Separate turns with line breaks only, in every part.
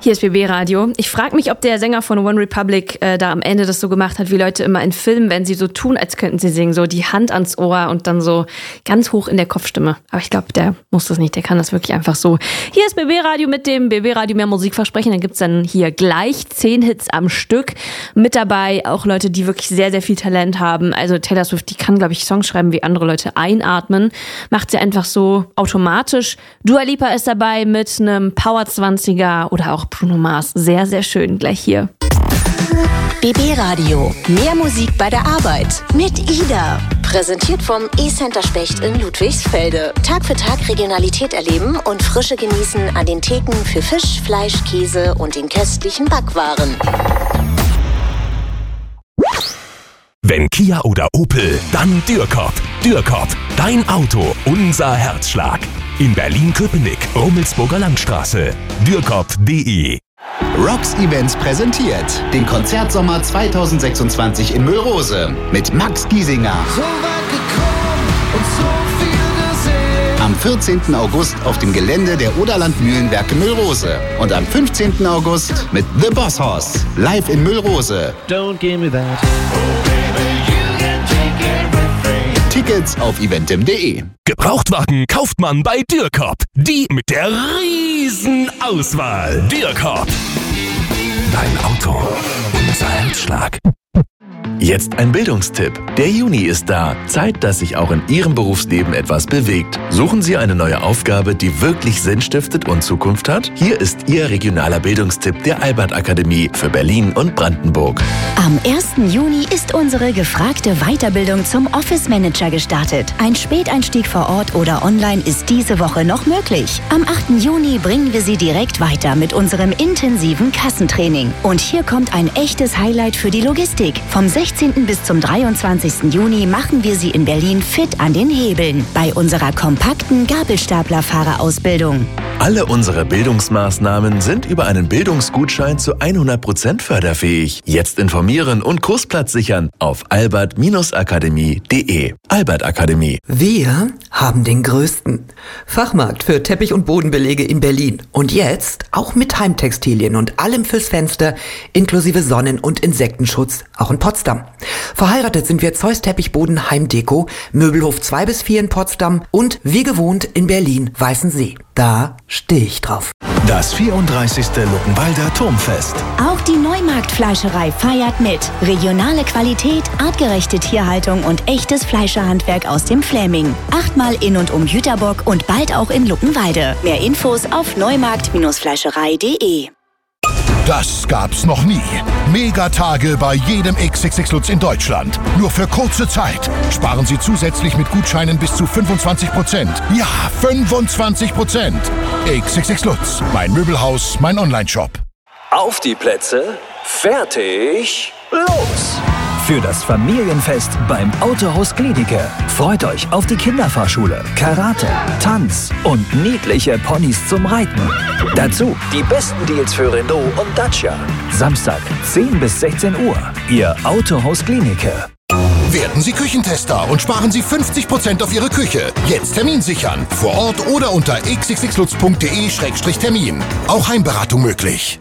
Hier ist BB Radio. Ich frage mich, ob der Sänger von One Republic da am Ende das so gemacht hat, wie Leute immer in Filmen, wenn sie so tun, als könnten sie singen, so die Hand ans Ohr und dann so ganz hoch in der Kopfstimme. Aber ich glaube, der muss das nicht, der kann das wirklich einfach so. Hier ist BB Radio mit dem BB Radio mehr Musikversprechen. Dann gibt's dann hier gleich 10 Hits am Stück. Mit dabei auch Leute, die wirklich sehr, sehr viel Talent haben. Also Taylor Swift, die kann, glaube ich, Songs schreiben wie andere Leute. Einatmen macht sie einfach so automatisch. Dua Lipa ist dabei mit einem Power 20er oder auch Bruno Mars. Sehr, sehr schön. Gleich hier.
BB Radio. Mehr Musik bei der Arbeit. Mit Ida. Präsentiert vom E-Center Specht in Ludwigsfelde. Tag für Tag Regionalität erleben und Frische genießen an den Theken für Fisch, Fleisch, Käse und den köstlichen Backwaren.
Wenn Kia oder Opel, dann Dürkop. Dürkop, dein Auto, unser Herzschlag. In Berlin-Köpenick, Rummelsburger Landstraße. Dürkop.de.
Rocks Events präsentiert den Konzertsommer 2026 in Müllrose mit Max Giesinger.
So weit gekommen und so viel gesehen.
Am 14. August auf dem Gelände der Oderland Mühlenwerke Müllrose. Und am 15. August mit The Boss Hoss live in Müllrose.
Don't give me that.
Tickets auf eventim.de.
Gebrauchtwagen kauft man bei Dürkop. Die mit der riesen Auswahl. Dürkop. Dein Auto, unser Herzschlag.
Jetzt ein Bildungstipp. Der Juni ist da. Zeit, dass sich auch in Ihrem Berufsleben etwas bewegt. Suchen Sie eine neue Aufgabe, die wirklich Sinn stiftet und Zukunft hat? Hier ist Ihr regionaler Bildungstipp der Albert Akademie für Berlin und Brandenburg.
Am 1. Juni ist unsere gefragte Weiterbildung zum Office Manager gestartet. Ein Späteinstieg vor Ort oder online ist diese Woche noch möglich. Am 8. Juni bringen wir Sie direkt weiter mit unserem intensiven Kassentraining. Und hier kommt ein echtes Highlight für die Logistik. Vom 16. bis zum 23. Juni machen wir Sie in Berlin fit an den Hebeln bei unserer kompakten Gabelstaplerfahrerausbildung.
Alle unsere Bildungsmaßnahmen sind über einen Bildungsgutschein zu 100% förderfähig. Jetzt informieren und Kursplatz sichern auf albert-akademie.de. Albert Akademie.
Wir haben den größten Fachmarkt für Teppich- und Bodenbelege in Berlin. Und jetzt auch mit Heimtextilien und allem fürs Fenster, inklusive Sonnen- und Insektenschutz, auch in Potsdam. Verheiratet sind wir Zeus Teppichboden Heimdeko, Möbelhof 2-4 in Potsdam und wie gewohnt in Berlin Weißensee. Da stehe ich drauf.
Das 34. Luckenwalder Turmfest.
Auch die Neumarktfleischerei feiert mit. Regionale Qualität, artgerechte Tierhaltung und echtes Fleischerhandwerk aus dem Fläming. 8-mal in und um Jüterbock und bald auch in Luckenwalde. Mehr Infos auf neumarkt-fleischerei.de.
Das gab's noch nie. Megatage bei jedem XXX Lutz in Deutschland. Nur für kurze Zeit. Sparen Sie zusätzlich mit Gutscheinen bis zu 25%. Ja, 25%. XXX Lutz. Mein Möbelhaus, mein Onlineshop.
Auf die Plätze, fertig, los! Für das Familienfest beim Autohaus Gliedike. Freut euch auf die Kinderfahrschule, Karate, Tanz und niedliche Ponys zum Reiten. Dazu die besten Deals für Renault und Dacia. Samstag, 10 bis 16 Uhr. Ihr Autohaus Gliedike.
Werden Sie Küchentester und sparen Sie 50% auf Ihre Küche. Jetzt Termin sichern. Vor Ort oder unter xxxlutz.de/Termin. Auch Heimberatung möglich.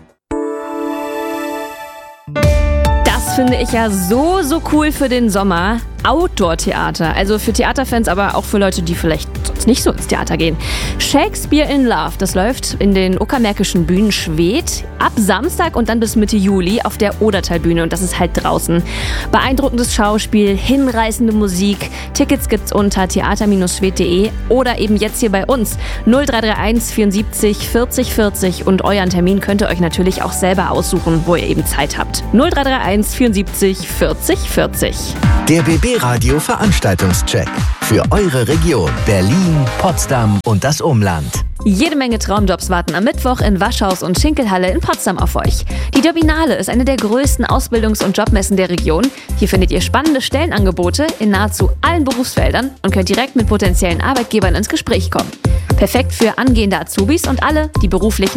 Das finde ich ja so cool für den Sommer. Outdoor-Theater, also für Theaterfans, aber auch für Leute, die vielleicht sonst nicht so ins Theater gehen. Shakespeare in Love, das läuft in den Uckermärkischen Bühnen Schwedt ab Samstag und dann bis Mitte Juli auf der Odertalbühne und das ist halt draußen. Beeindruckendes Schauspiel, hinreißende Musik, Tickets gibt's unter theater-schwedt.de oder eben jetzt hier bei uns 0331 74 40 40 und euren Termin könnt ihr euch natürlich auch selber aussuchen, wo ihr eben Zeit habt. 0331 74 40 40.
Der BB Radio Veranstaltungscheck für eure Region Berlin, Potsdam und das Umland.
Jede Menge Traumjobs warten am Mittwoch in Waschhaus und Schinkelhalle in Potsdam auf euch. Die Jobinale ist eine der größten Ausbildungs- und Jobmessen der Region. Hier findet ihr spannende Stellenangebote in nahezu allen Berufsfeldern und könnt direkt mit potenziellen Arbeitgebern ins Gespräch kommen. Perfekt für angehende Azubis und alle, die beruflich